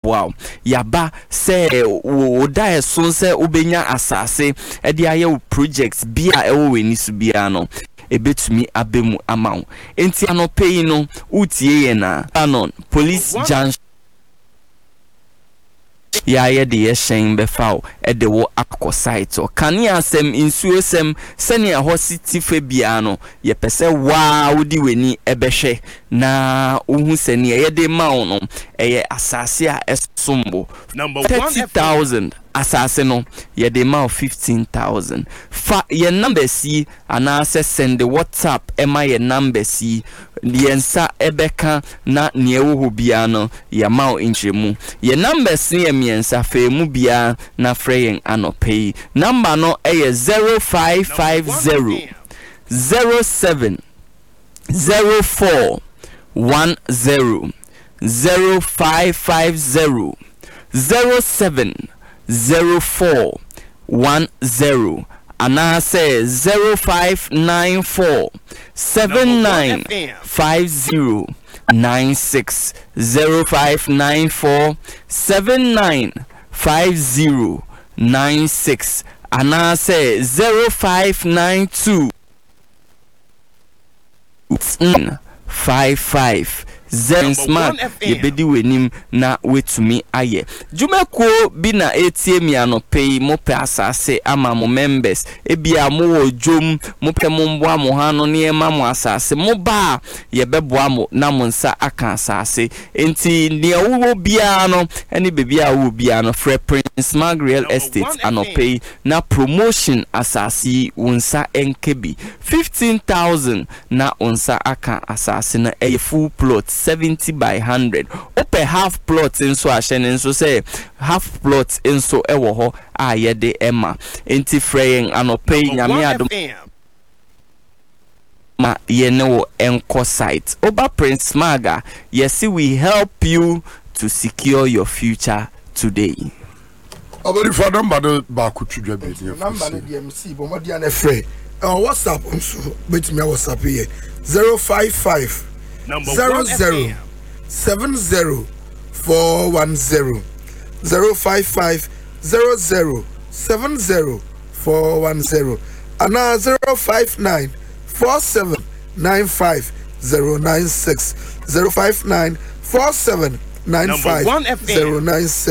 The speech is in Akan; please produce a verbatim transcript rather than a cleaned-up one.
wow yaba say wo da so say ubenya asase e de aye projects bia e wo weni su bia no ebetumi abemu amawo enti anope no utie ye na anon police junction ya ye de ye shen be fawo e de wo akko site o kani asem insuo sem sene ho city fe bia no ye pese wa wodi weni ebehwe na uhu sene ye de mawo no eye asase a esombo thirty thousand asase no ye de mawo fifteen thousand fa ye number si ana se send the WhatsApp ema ye number si yensa ebeka na ne ewo bia no ye mawo injemu ye number si ye miensa fe mu bia na freyen anope number no eye zero five five zero zero seven zero four one zero zero five five zero zero seven zero four one zero Ana say zero five nine four seven nine five zero nine six zero five nine four seven nine five zero nine six Ana say zero five nine two five five zero smart ye bedi wenim na wetumi aye jumeko bi na etie mi anope mo pe asase ama mo members ebia mo wojom mo pe mo mbo amo ha no ne ma mo asase mo ba ye beboa mo na mo nsa aka asase enti ne wo bia no eni bebia wo bia no Fred Prince Mag Real Estate anope na promotion asase wonsa enkebi fifteen thousand na onsa aka asase na e full plot seventy by one hundred open half plot inso ahye nso say half plot inso ewo ho a ye de ema enti freyen anope nyame adom ma ye ne wo enko site oba Prince Maga yes we help you to secure your future today. Abari for number ba ku tudwa bi number the D M C bo modi an free on WhatsApp nso betimi WhatsApp here zero five five zero zero seven zero four one zero zero five five zero zero seven zero four one zero and now zero five nine four seven nine five zero nine six zero five nine four seven nine five zero nine six.